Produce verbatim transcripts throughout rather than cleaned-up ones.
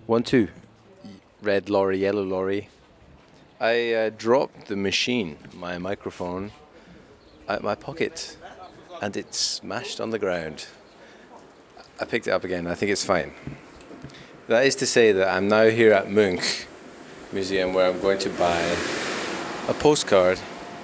One, two. Red lorry, yellow lorry. I uh, dropped the machine, my microphone, out my pocket, and it smashed on the ground. I picked it up again. I think it's fine. That is to say that I'm now here at Munch Museum, where I'm going to buy a postcard.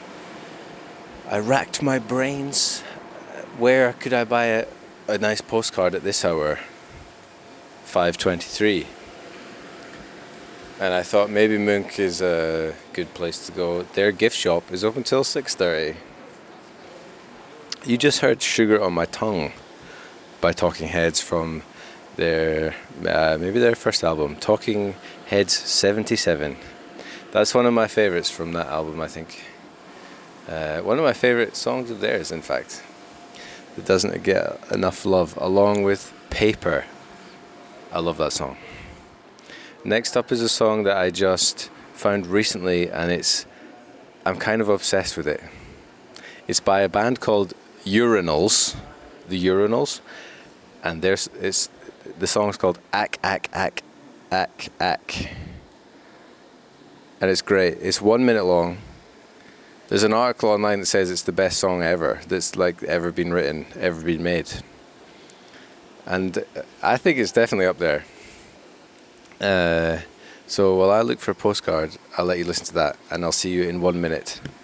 I racked my brains. Where could I buy a, a nice postcard at this hour? five twenty-three. And I thought maybe Munch is a good place to go. Their gift shop is open till six thirty. You just heard Sugar on My Tongue by Talking Heads from their, uh, maybe their first album, Talking Heads seventy-seven. That's one of my favourites from that album, I think. Uh, one of my favourite songs of theirs, in fact. That doesn't get enough love, along with Paper. I love that song. Next up is a song that I just found recently, and it's I'm kind of obsessed with it. It's by a band called Urinals, the Urinals, and there's it's the song's called Ack Ack Ack Ack Ack, and it's great. It's one minute long. There's an article online that says it's the best song ever that's like ever been written, ever been made, and I think it's definitely up there. Uh, so while I look for a postcard, I'll let you listen to that, and I'll see you in one minute.